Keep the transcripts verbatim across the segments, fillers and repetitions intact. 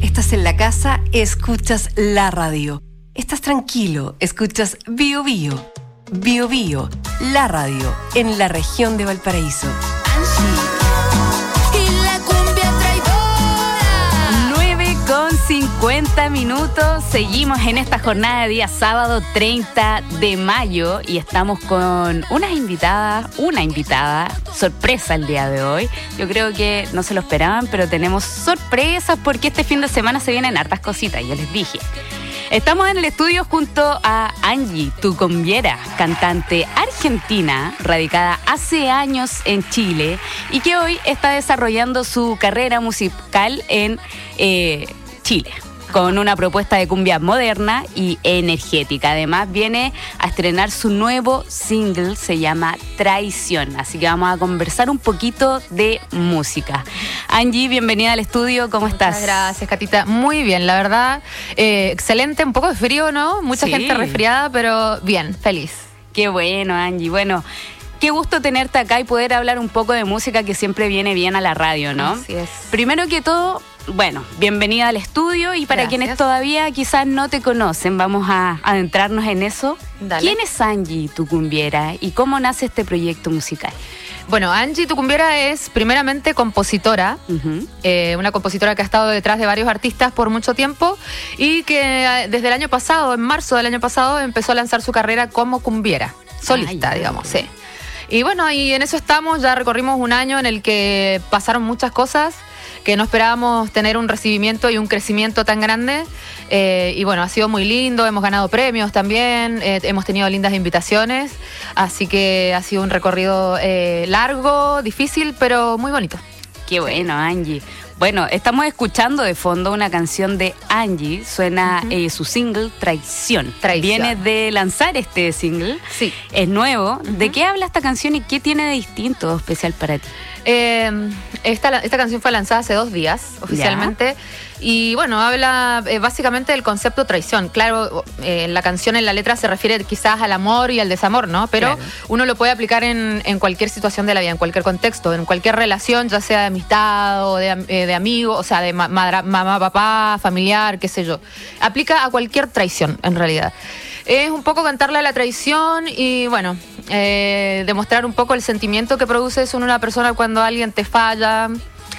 Estás en la casa, escuchas la radio. Estás tranquilo, escuchas Bio Bio. Bio Bio, la radio en la región de Valparaíso. nueve con cincuenta minutos. Seguimos en esta jornada de día sábado treinta de mayo y estamos con unas invitadas, una invitada sorpresa el día de hoy. Yo creo que no se lo esperaban, pero tenemos sorpresas porque este fin de semana se vienen hartas cositas, yo les dije. Estamos en el estudio junto a Angie Tucumbiera, cantante argentina, radicada hace años en Chile y que hoy está desarrollando su carrera musical en eh, Chile, con una propuesta de cumbia moderna y energética. Además viene a estrenar su nuevo single, se llama Traición. Así que vamos a conversar un poquito de música. Angie, bienvenida al estudio, ¿cómo estás? Muchas gracias, Catita. Muy bien, la verdad, eh, excelente, un poco de frío, ¿no? Mucha Sí. gente resfriada, pero bien, feliz. Qué bueno, Angie. Bueno, qué gusto tenerte acá y poder hablar un poco de música que siempre viene bien a la radio, ¿no? Así es. Primero que todo, bueno, bienvenida al estudio y para Gracias. quienes todavía quizás no te conocen, vamos a adentrarnos en eso. Dale. ¿Quién es Angie Tucumbiera y cómo nace este proyecto musical? Bueno, Angie Tucumbiera es primeramente compositora, Uh-huh. eh, una compositora que ha estado detrás de varios artistas por mucho tiempo y que eh, desde el año pasado, en marzo del año pasado, empezó a lanzar su carrera como cumbiera, solista, Ay, digamos, sí. Y bueno, y en eso estamos, ya recorrimos un año en el que pasaron muchas cosas, que no esperábamos tener un recibimiento y un crecimiento tan grande. Eh, y bueno, ha sido muy lindo, hemos ganado premios también, eh, hemos tenido lindas invitaciones, así que ha sido un recorrido eh, largo, difícil, pero muy bonito. Qué bueno, Angie. Bueno, estamos escuchando de fondo una canción de Angie, suena Ujú. eh, su single Traición. Traición. Viene de lanzar este single, Sí. es nuevo. ¿De Ujú. qué habla esta canción y qué tiene de distinto o especial para ti? Eh, esta, esta canción fue lanzada hace dos días, oficialmente. Y bueno, habla eh, básicamente del concepto traición. Claro, eh, la canción en la letra se refiere quizás al amor y al desamor, ¿no? Pero Claro. uno lo puede aplicar en, en cualquier situación de la vida, en cualquier contexto, en cualquier relación, ya sea de amistad o de, am- eh, de amigo, o sea, de ma- madra- mamá, papá, familiar, qué sé yo. Aplica a cualquier traición, en realidad. Es un poco cantarle a la traición y, bueno, eh, demostrar un poco el sentimiento que produce eso en una persona cuando alguien te falla.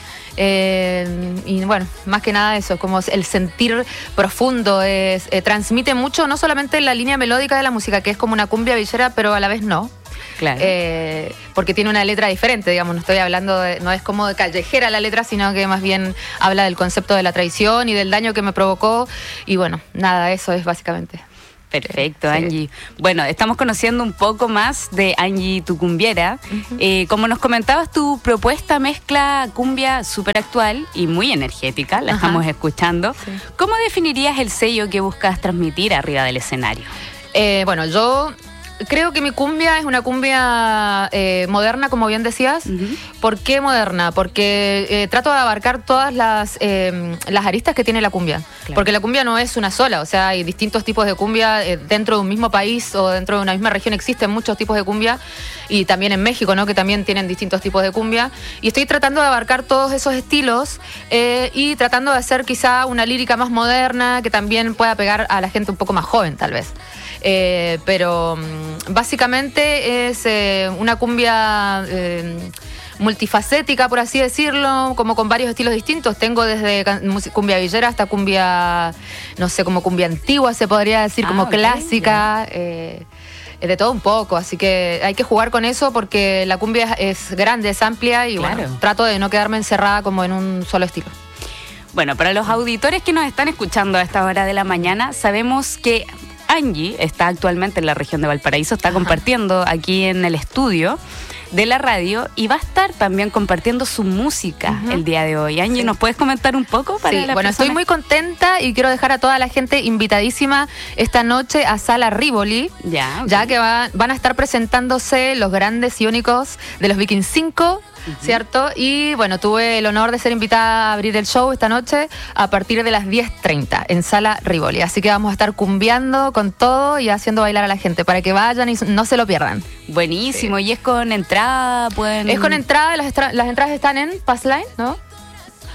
Eh, y bueno, más que nada eso, como el sentir profundo, es, eh, transmite mucho, no solamente la línea melódica de la música, que es como una cumbia villera, pero a la vez no. Claro. Eh, porque tiene una letra diferente, digamos, no estoy hablando de, no es como de callejera la letra, sino que más bien habla del concepto de la traición y del daño que me provocó. Y bueno, nada, eso es básicamente. Perfecto, Sí. Angie. Bueno, estamos conociendo un poco más de Angie Tucumbiera. Ujú. Eh, como nos comentabas, tu propuesta mezcla cumbia súper actual y muy energética, la Ajá. estamos escuchando. Sí. ¿Cómo definirías el sello que buscas transmitir arriba del escenario? Eh, bueno, yo creo que mi cumbia es una cumbia eh, moderna, como bien decías. Ujú. ¿Por qué moderna? Porque eh, trato de abarcar todas las, eh, las aristas que tiene la cumbia. Claro. Porque la cumbia no es una sola, o sea, hay distintos tipos de cumbia eh, dentro de un mismo país o dentro de una misma región existen muchos tipos de cumbia y también en México, ¿no? Que también tienen distintos tipos de cumbia. Y estoy tratando de abarcar todos esos estilos eh, y tratando de hacer quizá una lírica más moderna que también pueda pegar a la gente un poco más joven, tal vez. Eh, pero mm, básicamente es eh, una cumbia eh, multifacética, por así decirlo, como con varios estilos distintos. Tengo desde can- mus- cumbia villera hasta cumbia, no sé, como cumbia antigua se podría decir, Ah, como ok, clásica, eh, de todo un poco. Así que hay que jugar con eso porque la cumbia es, es grande, es amplia y Claro. bueno, trato de no quedarme encerrada como en un solo estilo. Bueno, para los auditores que nos están escuchando a esta hora de la mañana, sabemos que Angie está actualmente en la región de Valparaíso, está Ajá. compartiendo aquí en el estudio de la radio y va a estar también compartiendo su música Ujú. el día de hoy. Angie, Sí. ¿nos puedes comentar un poco para Sí, la bueno, estoy persona? muy contenta y quiero dejar a toda la gente invitadísima esta noche a Sala Rivoli, Ya, ok. ya que va- van a estar presentándose los grandes y únicos de los Vikings cinco, ¿cierto? Y bueno, tuve el honor de ser invitada a abrir el show esta noche a partir de las diez treinta en Sala Rivoli. Así que vamos a estar cumbiando con todo y haciendo bailar a la gente para que vayan y no se lo pierdan. Buenísimo, y es con entrada, pueden... Es con entrada, las, estra- las entradas están en Passline, ¿no?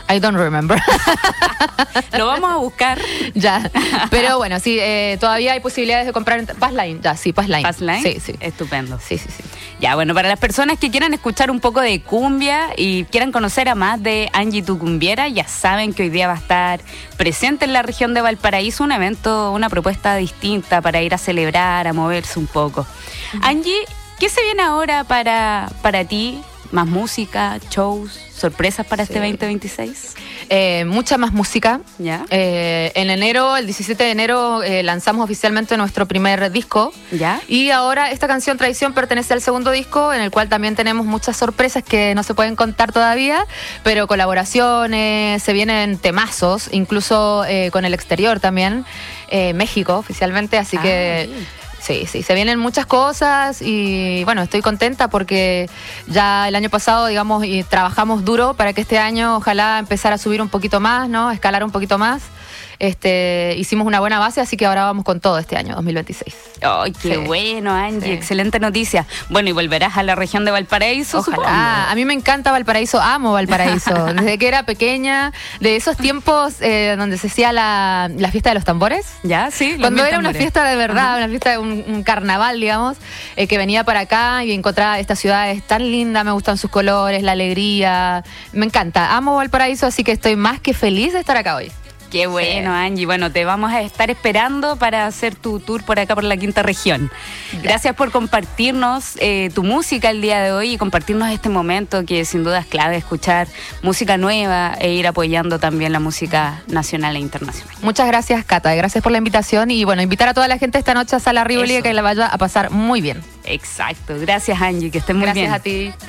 I don't remember. Lo vamos a buscar. Ya. Pero bueno, sí, eh, todavía hay posibilidades de comprar en Passline. Ya, sí, Passline. Passline. Sí, sí. Estupendo. Sí, sí, sí. Ya, bueno, para las personas que quieran escuchar un poco de cumbia y quieran conocer a más de Angie Tu Cumbiera, ya saben que hoy día va a estar presente en la región de Valparaíso un evento, una propuesta distinta para ir a celebrar, a moverse un poco. Uh-huh. Angie, ¿qué se viene ahora para, para ti? ¿Más música, shows, sorpresas para sí. este veinte veintiséis? Eh, mucha más música. ¿Ya? Eh, en enero, el diecisiete de enero, eh, lanzamos oficialmente nuestro primer disco. ¿Ya? Y ahora esta canción Traición pertenece al segundo disco, en el cual también tenemos muchas sorpresas que no se pueden contar todavía, pero colaboraciones, se vienen temazos, incluso eh, con el exterior también, eh, México oficialmente, así ah, que... Bien. Sí, sí, se vienen muchas cosas y bueno, estoy contenta porque ya el año pasado, digamos, y trabajamos duro para que este año ojalá empezar a subir un poquito más, ¿no? Escalar un poquito más. Este, hicimos una buena base, así que ahora vamos con todo este año, dos mil veintiséis. ¡Ay, qué sí. bueno, Angie! Sí. Excelente noticia. Bueno, y volverás a la región de Valparaíso, ojalá. Supongo. A mí me encanta Valparaíso, amo Valparaíso. Desde que era pequeña, de esos tiempos eh, donde se hacía la, la fiesta de los tambores. Ya, sí. Cuando era tambores. Una fiesta de verdad, ajá. Una fiesta de un, un carnaval, digamos, eh, que venía para acá y encontraba esta ciudad es tan linda, me gustan sus colores, la alegría. Me encanta, amo Valparaíso, así que estoy más que feliz de estar acá hoy. Qué bueno, sí. Angie. Bueno, te vamos a estar esperando para hacer tu tour por acá, por la quinta región. Gracias por compartirnos eh, tu música el día de hoy y compartirnos este momento que sin duda es clave, escuchar música nueva e ir apoyando también la música nacional e internacional. Muchas gracias, Cata. Gracias por la invitación y bueno, invitar a toda la gente esta noche a Sala Rivoli que la vaya a pasar muy bien. Exacto. Gracias, Angie. Que estés muy gracias bien. Gracias a ti.